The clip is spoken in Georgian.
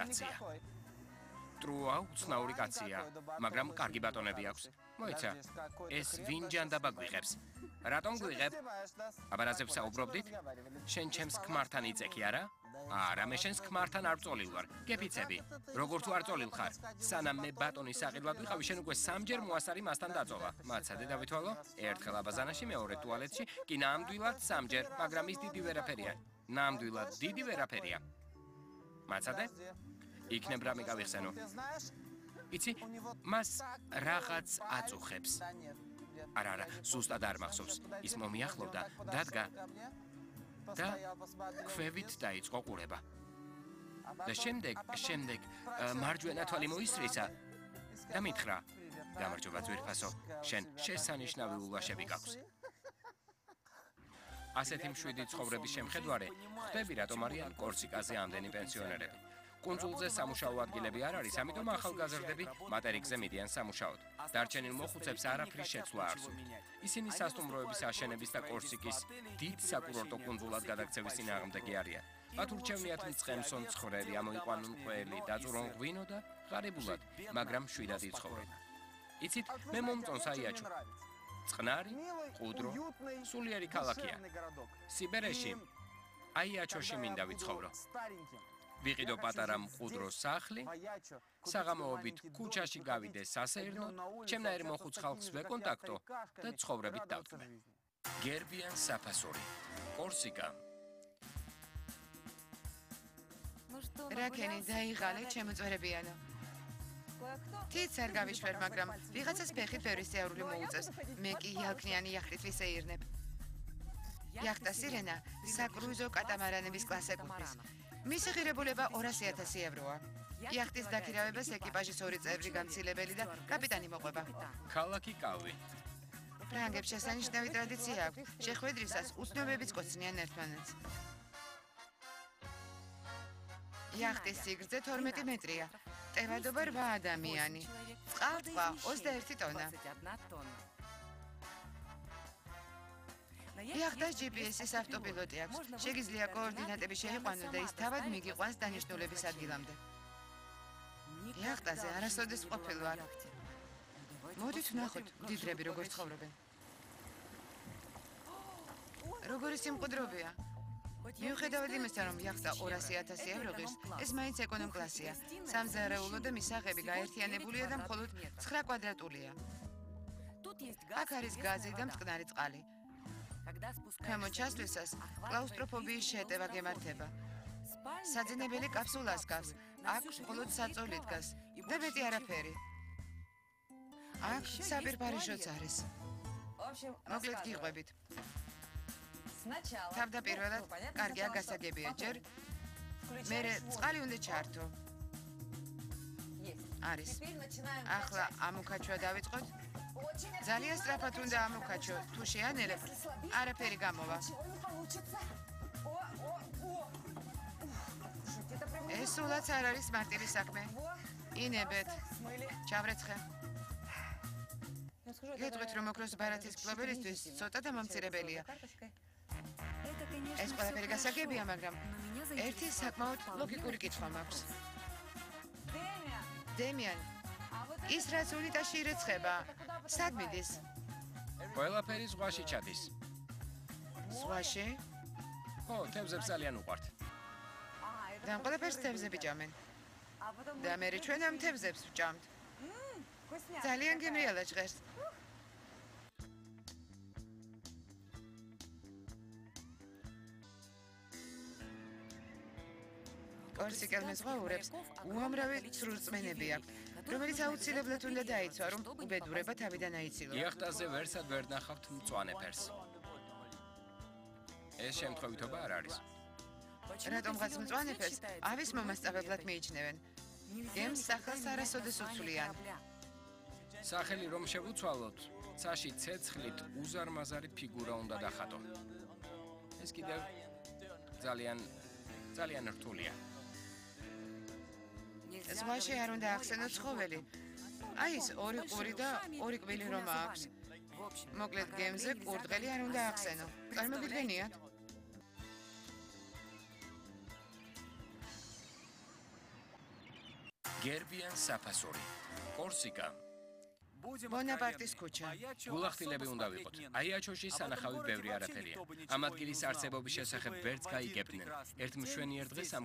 კაცია. ტრუა უცნაური კაცია, მაგრამ კარგი ბატონები აქვს. მოიცა, ეს ვინ ჯანდაბა გვიღებს? რატომ გვიღებ? აბარაზებს საუბრობდით? შენ ჩემს ქმართან იწექი, არა? არა, მე შენს ქმართან არ წოლილ ვარ. გეფიცები. როგორ თუ არ წოლილ ხარ? სანამ მე ბატონის საყიდლად ვიყავი, შენ უკვე 3-ჯერ მოასარი მასთან დაწოვა. მაცადე დავითვალო? ერთხელ აბაზანაში, მეორე ტუალეტში, კი ნამდვილად 3-ჯერ, მაგრამ ის დიდი ვერაფერია. ნამდვილად დიდი ვერაფერია. მაცადე? იქნებ რამე გავიხსენო. იცი, მას რაღაც აწუხებს. არა, ზუსტად არ მახსოვს. ის მომიახლოვდა, დადგა და ქვევით დაიწყო ყურება. და შემდეგ მარჯვენა თვალი მოისრისა და მითხრა: გამარჯობა ძვირფასო, შენ შესანიშნავი ულვაშები გაქვს. ასეთი მშვიდი ცხოვრების შემხედვარე, ხვდები რატომ არიან კორსიკაზე ამდენი პენსიონერები. კუნძულზე სამუშაო ადგილები არ არის, ამიტომ ახალგაზრდები მატერიკზე მიდიან სამუშაოდ. დარჩენილ მოხუცებს არაფრის შეცვლა არ სურთ. ისინი სასტუმროების აშენების და კორსიკის დიდ საკურორტო კუნძულად გადაქცევის წინააღმდეგი არიან. მათ ურჩევნიათ მწყემსო მცხოვრები, ამოიყვანონ ყველი, დაწურონ ღვინო და ღარიბულად, მაგრამ მშვიდად იცხოვრონ. იცით, მე მომწონს აიაჩო. წყნარი, ყუდრო, სულიერი ქალაქია. სიბერეში, აიაჩოში მინდა ვიცხოვრო. ვიყიდო პატარა მყუდრო სახლი, საღამოობით ქუჩაში გავიდე სასეირნოდ, ჩემნაირ მოხუც ხალხს ვეკონტაქტო და ცხოვრებით დავტკბე. გერბიან საფასური, კორსიკა. რაკენი დაიღალე ჩემოწვერებიანო. თიც არ გავიშვერ, მაგრამ ვიღაცას ფეხით ბევრი სიარული მოუწევს. მე კი იალქნიანი იახტით ვისეირნებ. იახტა სირენა საკრუიზო კატამარანების კლას ეკუთვნის. მისი ღირებულება 200,000 ევროა. იახტის დაქირავებას ეკიპაჟის 2 წევრი გამცილებელი და კაპიტანი მოყვება. ქალაქი კავი. ფრანგებს შესანიშნავი ტრადიცია აქვს. შეხვედრისას უცნობებიც კოცნიან ერთმანეთს. იახტის სიგრძე 12 მეტრია. ტევადობა 8 ადამიანი. წყალტბა 21 ტონა. იახტას GPS-ის ავტოპილოტი აქვს. შეგიძლია კოორდინატები შეიყვანო და ის თავად მიგიყვანს დანიშნულების ადგილამდე. იახტაზე არასოდეს ყოფილ ვარ. მოდით ვნახოთ, მდიდრები როგორ ცხოვრობენ. როგორი სიმყუდრობია. მიუხედავად იმისა, რომ იახტა 200,000 евро ღირს, ეს მაინც ეკონომ კლასია. სამზარეულო და მისაღები გაერთიანებულია და მხოლოდ 9 კვადრატულია. აქ არის გაზი და მტკნარი წყალი. ქვემოთ ჩასვლისას კლაუსტროფობიის შეტევა გემართება. საძინებელი კაფსულას გავს, აქ მხოლოდ საწოლი დგას და მეტი არაფერი. აქ საპირფარეშოც არის. მოკლედ გიყვებით. თავდაპირველად კარგია გასაგებია ჯერ, მერე წყალი უნდა ჩართო. არის. ახლა ამუქაჩვა დავიწყოთ. ძალიან სწრაფად უნდა ამუქაჩო, თუ შეანელებ, არაფერი გამოვა. ეს სულაც არ არის მარტივი საქმე. ინებეთ. ჩავრეცხე. გეტყვით, რომ ოქროს ბარათის მფლობელისთვის ცოტა დამამცირებელია. ეს ყველაფერი გასაგებია, მაგრამ ერთი საკმაოდ ლოგიკური კითხვა მაქვს. დემიან, ის რაც უნიტაში ირეცხება, სად მიდის? ყველაფერი ზღვაში ჩადის. ზღვაში? ხო, თევზებს ძალიან უყვართ. და ამ ყველაფერს თევზები ჭამენ. და მერე ჩვენ ამ თევზებს ვჭამთ. ძალიან გემრიალა ჟღერს. კორსიკელ მეზღვაურებს უამრავი სრულწმენები აქვს, რომელიც აუცილებლად უნდა დაიცვა, რომ უბედურება თავიდან აიცილო. იახტაზე ვერსად ვერ ნახავთ მწვანე ფერს. ეს შემთხვევითობა არ არის. რატომღაც მწვანე ფერს ავის მომასწავლებლად მიიჩნევენ. გემს სახელს არასოდეს უცვლიან. სახელი რომ შევუცვალოთ, ცაში ცეცხლით უზარმაზარი ფიგურა უნდა დახატო. ეს კიდევ ძალიან რთულია. ზღვაში არ უნდა ახსენო ცხოველი. აი ეს 2 ყური და 2 კვილი რომ აქვს. მოკლედ გემზე კურდღელი არ უნდა ახსენო. წარმოგიდგენიათ? გერბიან საფასური. კორსიკა. ბონაპარტის ქუჩა. გულახდილები უნდა ვიყოთ. აიაჩოში სანახავი ბევრი არაფერია. ამ ადგილის არსებობის შესახებ ვერც გაიგებდნენ. ერთ მშვენიერ დღეს ამ